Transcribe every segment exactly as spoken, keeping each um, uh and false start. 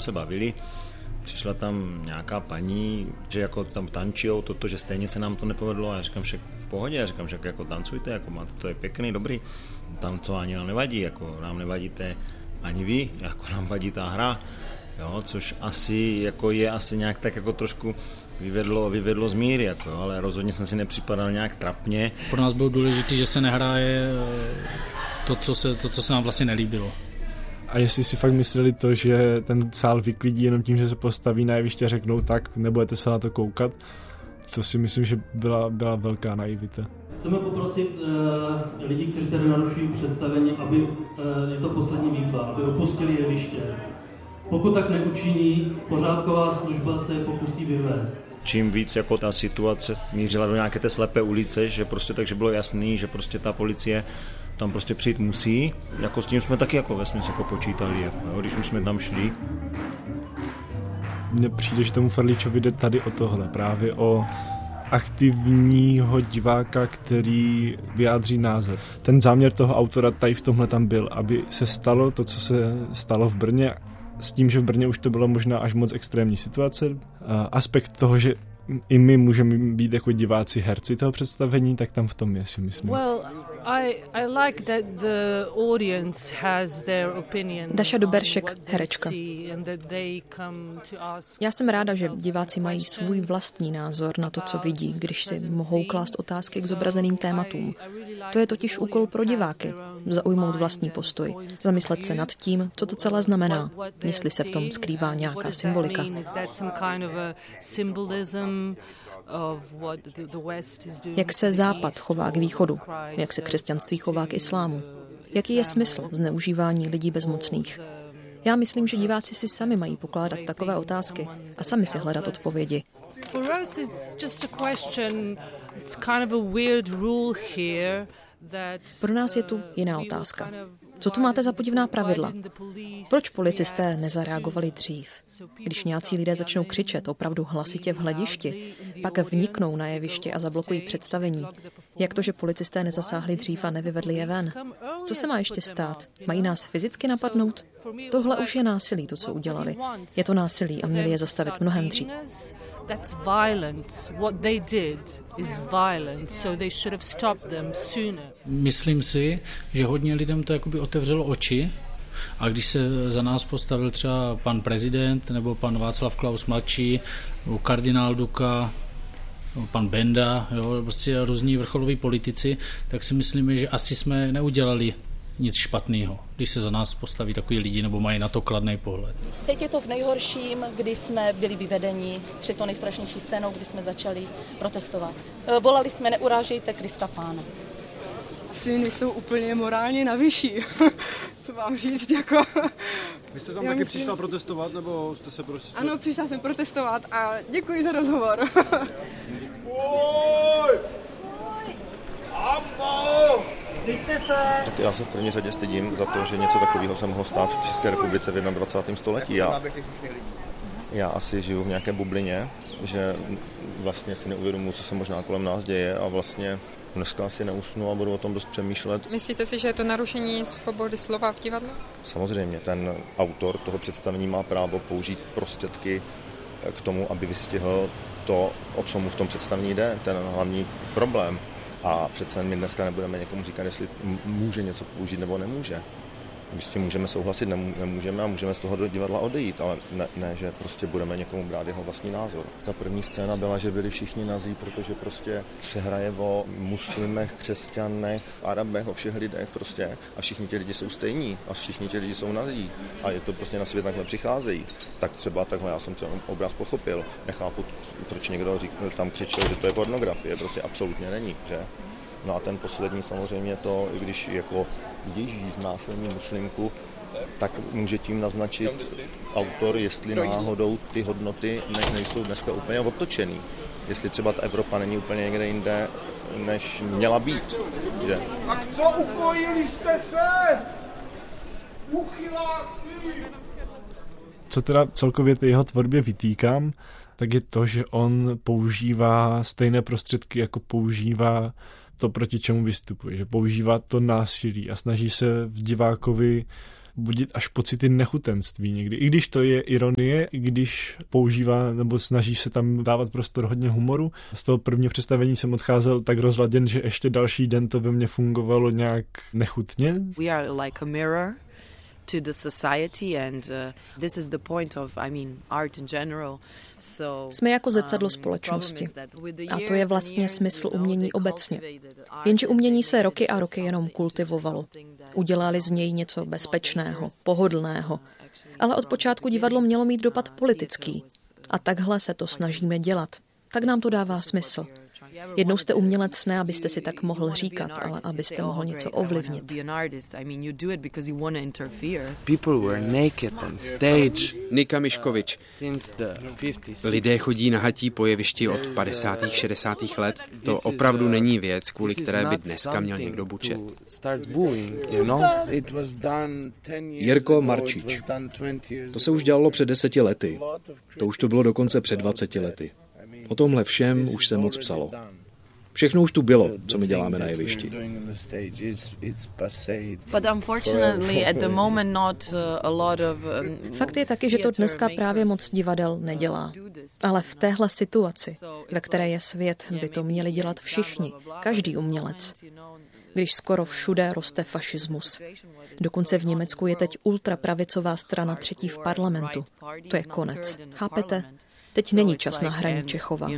se bavili. Přišla tam nějaká paní, že jako tam tančijou toto, že stejně se nám to nepovedlo a já říkám, že v pohodě, já říkám, že jako tancujte, jako máte, to je pěkný, dobrý, tancování nám nevadí, jako nám nevadíte ani vy, jako nám vadí ta hra, jo, což asi jako je asi nějak tak jako trošku vyvedlo, vyvedlo z míry, jako, ale rozhodně jsem si nepřipadal nějak trapně. Pro nás bylo důležité, že se nehraje to, co se, to, co se nám vlastně nelíbilo. A jestli si fakt mysleli to, že ten sál vyklidí jenom tím, že se postaví na jeviště a řeknou tak, nebudete se na to koukat, to si myslím, že byla, byla velká naivita. Chceme poprosit uh, lidi, kteří tady narušují představení, aby, uh, je to poslední výzva, aby opustili jeviště. Pokud tak neučiní, pořádková služba se je pokusí vyvést. Čím víc jako ta situace mířila do nějaké té slepé ulice, že prostě takže bylo jasný, že prostě ta policie tam prostě přijít musí, jako s tím jsme taky jako vesměs jako počítali, jako, když už jsme tam šli. Mně přijde, že tomu Frlíčovi jde tady o tohle, právě o aktivního diváka, který vyjádří názor. Ten záměr toho autora tady v tomhle tam byl, aby se stalo to, co se stalo v Brně, s tím, že v Brně už to bylo možná až moc extrémní situace. Aspekt toho, že i my můžeme být jako diváci herci toho představení, tak tam v tom je, si myslím. Well, I, I like that the audience has their opinion. Daša Doberšek, herečka. Já jsem ráda, že diváci mají svůj vlastní názor na to, co vidí, když si mohou klást otázky k zobrazeným tématům. To je totiž úkol pro diváky, zaujmout vlastní postoj, zamyslet se nad tím, co to celé znamená, jestli se v tom skrývá nějaká symbolika. Jak se Západ chová k východu, jak se křesťanství chová k islámu, jaký je smysl zneužívání lidí bezmocných. Já myslím, že diváci si sami mají pokládat takové otázky a sami si hledat odpovědi. Pro nás je tu jiná otázka. Co tu máte za podivná pravidla? Proč policisté nezareagovali dřív? Když nějací lidé začnou křičet opravdu hlasitě v hledišti, pak vniknou na jeviště a zablokují představení. Jak to, že policisté nezasáhli dřív a nevyvedli je ven? Co se má ještě stát? Mají nás fyzicky napadnout? Tohle už je násilí, to, co udělali. Je to násilí a měli je zastavit mnohem dřív. That's violence. What they did is violence, so they should have stopped them sooner. Myslím si, že hodně lidem to jakoby otevřelo oči a když se za nás postavil třeba pan prezident nebo pan Václav Klaus mladší, kardinál Duka, pan Benda, jo, prostě různí vrcholoví politici, tak si myslíme, že asi jsme neudělali nic špatného, když se za nás postaví takový lidi nebo mají na to kladný pohled. Teď je to v nejhorším, kdy jsme byli vyvedeni před to nejstrašnější scénou, kdy jsme začali protestovat. Volali jsme neurážejte Krista Pána. Asi nejsou úplně morálně na vyšší. Co mám říct, jako... Vy jste tam Já taky myslím... přišla protestovat, nebo jste se prostě... Ano, přišla jsem protestovat a děkuji za rozhovor. Oj! Ambo! Tak já se v první řadě stydím za to, že něco takového se mohlo stát v České republice v dvacátém prvním století. Já, já asi žiju v nějaké bublině, že vlastně si neuvědomuji, co se možná kolem nás děje a vlastně dneska asi neusnu a budu o tom dost přemýšlet. Myslíte si, že je to narušení svobody slova v divadle? Samozřejmě, ten autor toho představení má právo použít prostředky k tomu, aby vystihl to, o co mu v tom představení jde, ten hlavní problém. A přece my dneska nebudeme někomu říkat, jestli může něco použít nebo nemůže. My s tím můžeme souhlasit, nemůžeme a můžeme z toho do divadla odejít, ale ne, ne, že prostě budeme někomu brát jeho vlastní názor. Ta první scéna byla, že byli všichni nazí, protože prostě se hraje o muslimech, křesťanech, arabech, o všech lidech prostě a všichni ti lidi jsou stejní a všichni ti lidi jsou nazí a je to prostě na svět takhle přicházejí. Tak třeba takhle já jsem ten obraz pochopil. Nechápu, proč někdo řík, tam křičel, že to je pornografie, prostě absolutně není, že? No a ten poslední samozřejmě to, když jako Ježíš znásilní muslimku, tak může tím naznačit autor, jestli náhodou ty hodnoty ne, nejsou dneska úplně otočený. Jestli třeba ta Evropa není úplně někde jinde, než měla být. Že? Tak co ukojili jste se? Uchyláci! Co teda celkově té jeho tvorbě vytýkám, tak je to, že on používá stejné prostředky, jako používá to, proti čemu vystupuje, že používá to násilí a snaží se v divákovi budit až pocity nechutenství někdy. I když to je ironie, i když používá nebo snaží se tam dávat prostor hodně humoru. Z toho prvního představení jsem odcházel tak rozladěn, že ještě další den to ve mně fungovalo nějak nechutně. We are like a mirror to the society and uh, this is the point of, I mean, art in general. So, Jsme jako zrcadlo společnosti. A to je vlastně smysl umění obecně. Jenže umění se roky a roky jenom kultivovalo. Udělali z něj něco bezpečného, pohodlného. Ale od počátku divadlo mělo mít dopad politický. A takhle se to snažíme dělat. Tak nám to dává smysl. Jednou jste umělec, ne abyste si tak mohl říkat, ale abyste mohl něco ovlivnit. Nika Miškovič. Lidé chodí nahatí po jevišti od padesátých šedesátých let. To opravdu není věc, kvůli které by dneska měl někdo bučet. Jirko Marčič. To se už dělalo před deseti lety. To už to bylo dokonce před dvaceti lety. O tomhle všem už se moc psalo. Všechno už tu bylo, co my děláme na jevišti. Fakt je taky, že to dneska právě moc divadel nedělá. Ale v téhle situaci, ve které je svět, by to měli dělat všichni, každý umělec. Když skoro všude roste fašismus. Dokonce v Německu je teď ultrapravicová strana třetí v parlamentu. To je konec. Chápete? Teď není čas na hraní Čechova.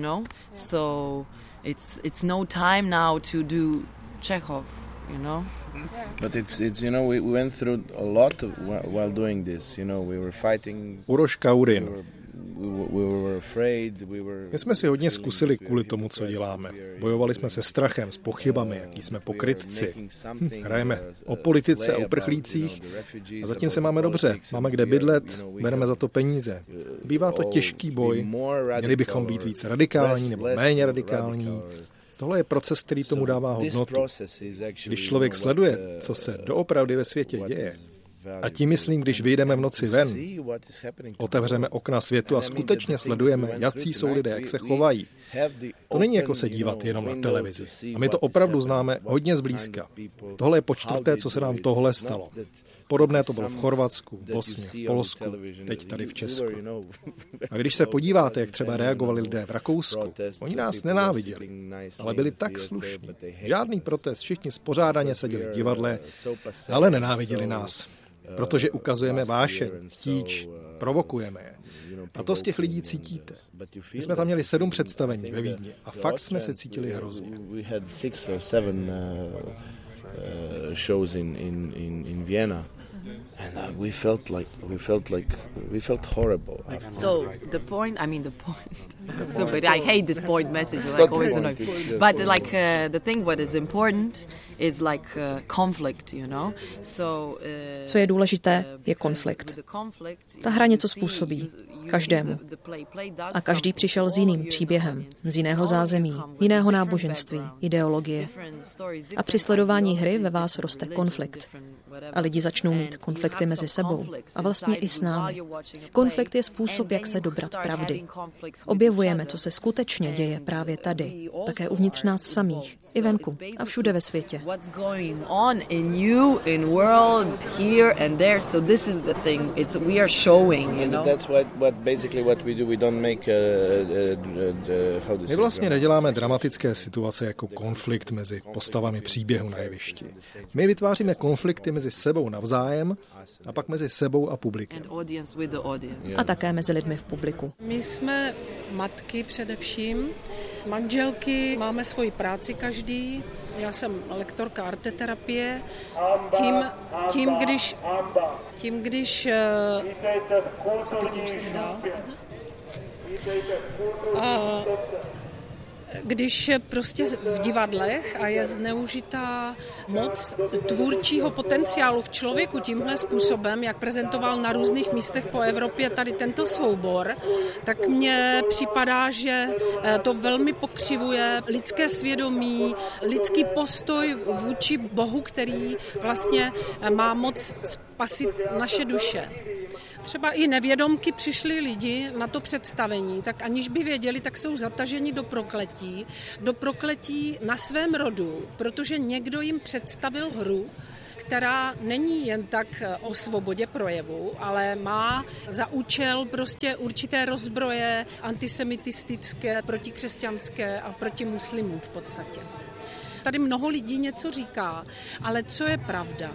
It's it's no time now to do Chekhov, you know. But it's it's you know we went through a lot of, while doing this, you know, we were fighting. Uroš Kaurin. My jsme si hodně zkusili kvůli tomu, co děláme. Bojovali jsme se strachem, s pochybami, jaký jsme pokrytci. Hm, hrajeme o politice a uprchlících a zatím se máme dobře. Máme kde bydlet, bereme za to peníze. Bývá to těžký boj. Měli bychom být víc radikální nebo méně radikální. Tohle je proces, který tomu dává hodnotu. Když člověk sleduje, co se doopravdy ve světě děje, a tím myslím, když vyjdeme v noci ven, otevřeme okna světu a skutečně sledujeme, jací jsou lidé, jak se chovají. To není jako se dívat jenom na televizi. A my to opravdu známe hodně zblízka. Tohle je po čtvrté, co se nám tohle stalo. Podobné to bylo v Chorvatsku, v Bosně, v Polsku, teď tady v Česku. A když se podíváte, jak třeba reagovali lidé v Rakousku, oni nás nenáviděli, ale byli tak slušní. Žádný protest, všichni spořádaně seděli v divadle, ale nenáviděli nás. Protože ukazujeme vášeň, tíč, provokujeme je. A to z těch lidí cítíte. My jsme tam měli sedm představení ve Vídni a fakt jsme se cítili hrozně. Shows in in in in Vienna, and uh, we felt like we felt like we felt horrible. So the point, I mean the point. So, but I hate this point message. Like always annoying. But like uh, the thing, what is important is like uh, conflict, you know. So. Uh, Co je důležité, je konflikt. Ta hra něco způsobí každému. A každý přišel s jiným příběhem, z jiného zázemí, jiného náboženství, ideologie. A při sledování hry ve vás roste konflikt. A lidi začnou mít konflikty mezi sebou a vlastně i s námi. Konflikt je způsob, jak se dobrat pravdy. Objevujeme, co se skutečně děje právě tady, také uvnitř nás samých, i venku a všude ve světě. My vlastně neděláme dramatické situace jako konflikt mezi postavami příběhu na jevišti. My vytváříme konflikty mezi sebou navzájem a pak mezi sebou a publikem. A také mezi lidmi v publiku. My jsme matky především, manželky, máme svoji práci každý. Já jsem lektorka arteterapie. Tím, tím když... Tím, když... Teď už se dál. A když prostě v divadlech a je zneužitá moc tvůrčího potenciálu v člověku tímhle způsobem, jak prezentoval na různých místech po Evropě tady tento soubor, tak mně připadá, že to velmi pokřivuje lidské svědomí, lidský postoj vůči Bohu, který vlastně má moc spasit naše duše. Třeba i nevědomky přišli lidi na to představení, tak aniž by věděli, tak jsou zataženi do prokletí, do prokletí na svém rodu, protože někdo jim představil hru, která není jen tak o svobodě projevu, ale má za účel prostě určité rozbroje antisemitistické, protikřesťanské a proti muslimům v podstatě. Tady mnoho lidí něco říká, ale co je pravda?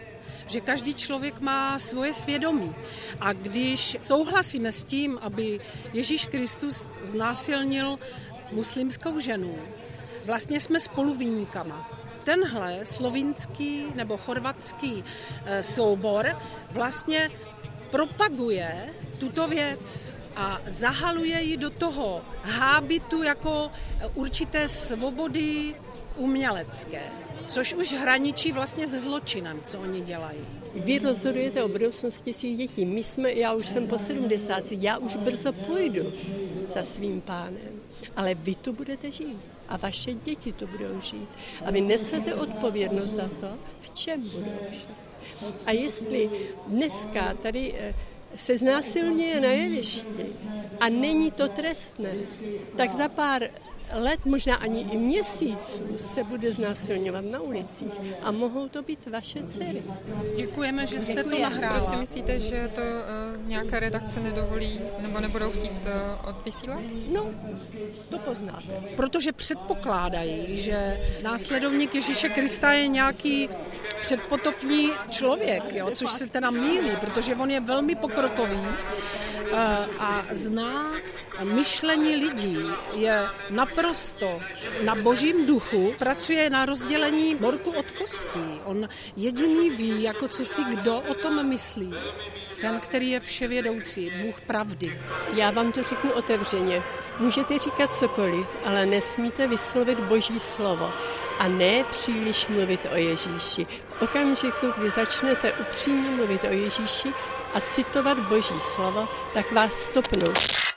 Že každý člověk má svoje svědomí. A když souhlasíme s tím, aby Ježíš Kristus znásilnil muslimskou ženu, vlastně jsme spoluviníkama. Tenhle slovinský nebo chorvatský soubor vlastně propaguje tuto věc a zahaluje ji do toho hábitu jako určité svobody umělecké, což už hraničí vlastně se zločinem, co oni dělají. Vy rozhodujete o budoucnosti svých dětí. My jsme, já už jsem po sedmdesáti, já už brzo půjdu za svým pánem, ale vy tu budete žít a vaše děti tu budou žít. A vy nesete odpovědnost za to, v čem budou žít. A jestli dneska tady se znásilňuje na jevišti a není to trestné, tak za pár let, možná ani i měsíců, se bude znásilňovat na ulicích a mohou to být vaše dcery. Děkujeme, že jste Děkuji. to nahrála. Proč si myslíte, že to uh, nějaká redakce nedovolí nebo nebudou chtít uh, odvysílat? No, to poznáte. Protože předpokládají, že následovník Ježíše Krista je nějaký předpotopní člověk, jo, což se teda mýlí, protože on je velmi pokrokový uh, a zná myšlení lidí, je naprosto na božím duchu, pracuje na rozdělení morku od kostí. On jediný ví, jako co si kdo o tom myslí. Ten, který je vševědoucí, Bůh pravdy. Já vám to řeknu otevřeně. Můžete říkat cokoliv, ale nesmíte vyslovit boží slovo a ne příliš mluvit o Ježíši. V okamžiku, kdy začnete upřímně mluvit o Ježíši a citovat boží slovo, tak vás stopnou.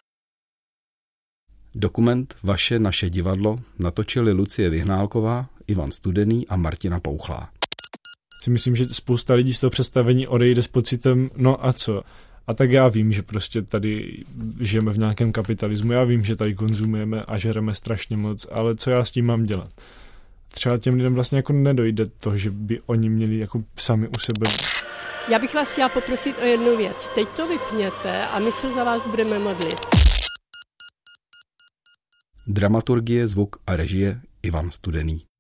Dokument Vaše naše divadlo natočili Lucie Vyhnálková, Ivan Studený a Martina Pouchlá. Si myslím, že spousta lidí z toho představení odejde s pocitem, no a co? A tak já vím, že prostě tady žijeme v nějakém kapitalismu, já vím, že tady konzumujeme a žereme strašně moc, ale co já s tím mám dělat? Třeba těm lidem vlastně jako nedojde to, že by oni měli jako sami u sebe. Já bych vás chtěla poprosit o jednu věc. Teď to vypněte a my se za vás budeme modlit. Dramaturgie, zvuk a režie Ivan Studený.